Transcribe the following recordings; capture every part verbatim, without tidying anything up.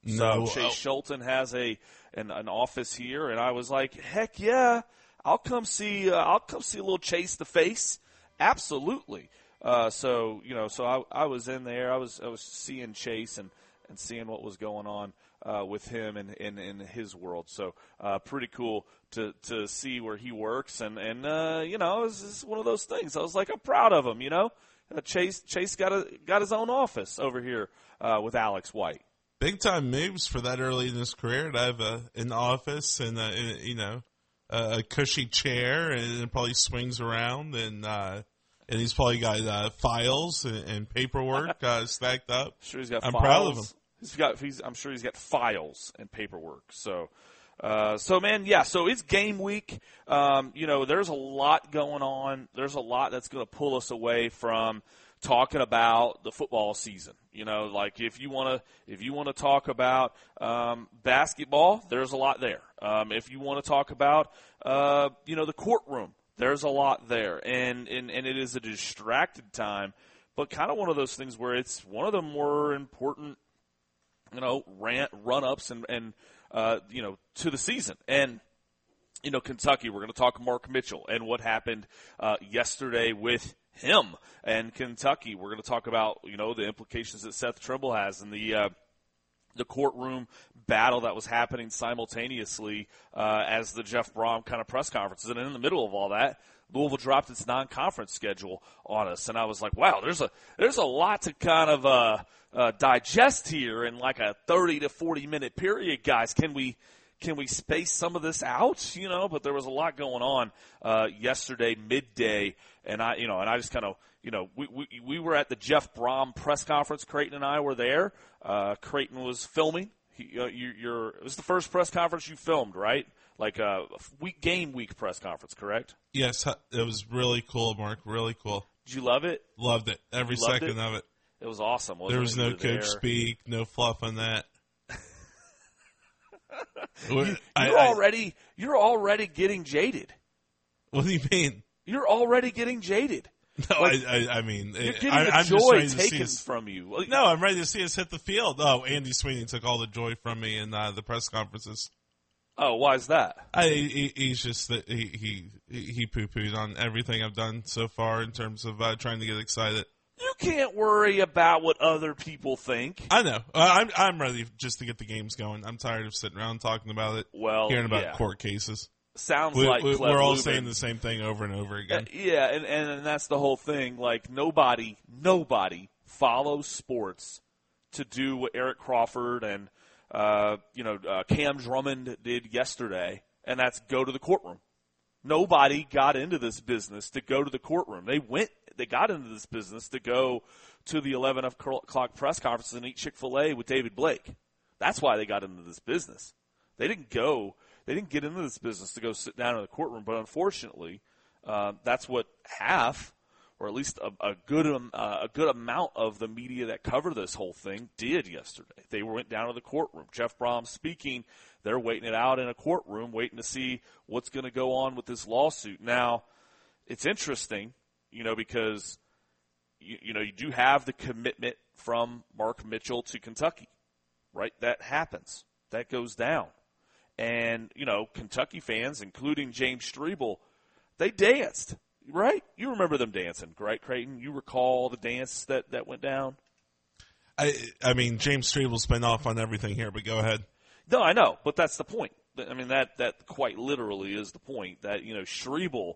No. So Chase Shelton has a an, an office here, and I was like, heck yeah, I'll come see uh, I'll come see a little Chase the face, absolutely. Uh, so you know, so I, I was in there, I was I was seeing Chase and, and seeing what was going on uh, with him and in, in, in his world. So uh, pretty cool to to see where he works, and and uh, you know, it's, it's one of those things. I was like, I'm proud of him, you know. Uh, Chase Chase got a got his own office over here uh, with Alex White. Big time moves for that early in his career to have a, an office and a, you know a cushy chair, and it probably swings around, and uh, and he's probably got uh, files and, and paperwork uh, stacked up. Sure, he's got. I'm files. proud of him. He's got. He's, I'm sure he's got files and paperwork. So, uh, so man, yeah. So it's game week. Um, you know, there's a lot going on. There's a lot that's going to pull us away from talking about the football season. You know, like if you want to, if you want to talk about um, basketball, there's a lot there. Um, if you want to talk about, uh, you know, the courtroom, there's a lot there, and and and it is a distracted time, but kind of one of those things where it's one of the more important, you know, rant run ups and and uh, you know, to the season. And you know, Kentucky, we're going to talk Mark Mitchell and what happened uh, yesterday with him and Kentucky. We're going to talk about, you know, the implications that Seth Trimble has and the uh, the courtroom battle that was happening simultaneously uh, as the Jeff Brom kind of press conferences. And in the middle of all that, Louisville dropped its non-conference schedule on us, and I was like, wow, there's a there's a lot to kind of uh, uh, digest here in like a thirty to forty minute period, guys. Can we Can we space some of this out, you know? But there was a lot going on uh, yesterday midday, and I, you know, and I just kind of, you know, we, we we were at the Jeff Brom press conference. Creighton and I were there. Uh, Creighton was filming. He, uh, you, you're it was the first press conference you filmed, right? Like a week game week press conference, correct? Yes, it was really cool, Mark. Really cool. Did you love it? Loved it. Every second it? of it. It was awesome. There was no coach there? speak, no fluff on that. you, you're I, already you're already getting jaded. What do you mean? You're already getting jaded. No, like, I, I, I mean, you're getting I, the I'm joy just ready to taken see us, from you. No, I'm ready to see us hit the field. Oh, Andy Sweeney took all the joy from me in uh, the press conferences. Oh, why is that? I, he, he's just that he he he poo pooed on everything I've done so far in terms of uh, trying to get excited. You can't worry about what other people think. I know. Uh, I'm I'm ready just to get the games going. I'm tired of sitting around talking about it. Well, hearing about yeah. court cases. Sounds we, like we, Clef we're all Lubin. saying the same thing over and over again. Uh, yeah, and, and and that's the whole thing. Like nobody, nobody follows sports to do what Eric Crawford and uh, you know uh, Cam Drummond did yesterday, and that's go to the courtroom. Nobody got into this business to go to the courtroom. They went. They got into this business to go to the eleven o'clock press conferences and eat Chick-fil-A with David Blake. That's why they got into this business. They didn't go, they didn't get into this business to go sit down in the courtroom, but unfortunately, uh, that's what half, or at least a, a good um, uh, a good amount of the media that covered this whole thing did yesterday. They went down to the courtroom. Jeff Brom speaking, they're waiting it out in a courtroom, waiting to see what's going to go on with this lawsuit. Now, it's interesting, you know, because You, you know, you do have the commitment from Mark Mitchell to Kentucky, right? That happens. That goes down. And, you know, Kentucky fans, including James Strebel, they danced, right? You remember them dancing, right, Creighton? You recall the dance that, that went down? I I mean, James Strebel's been off on everything here, but go ahead. No, I know, but that's the point. I mean, that, that quite literally is the point that, you know, Strebel,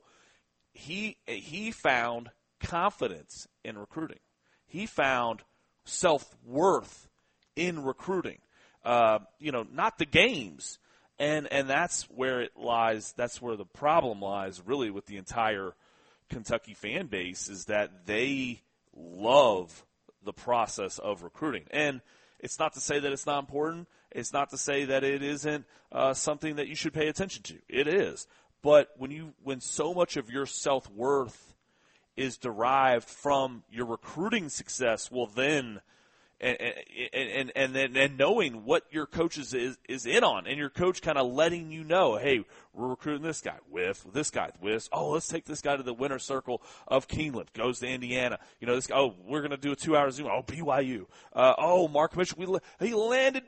he he found confidence in recruiting. He found self-worth in recruiting. Uh, you know, not the games. And and that's where it lies. That's where the problem lies really with the entire Kentucky fan base is that they love the process of recruiting. And it's not to say that it's not important. It's not to say that it isn't uh, something that you should pay attention to. It is. But when you when so much of your self-worth is derived from your recruiting success, well then, and and and then and knowing what your coach is, is is in on, and your coach kind of letting you know, hey, we're recruiting this guy with this guy with oh, let's take this guy to the winner's circle of Keeneland, goes to Indiana, you know this guy, oh, we're gonna do a two hour Zoom, oh B Y U, uh, oh Mark Mitchell, we he landed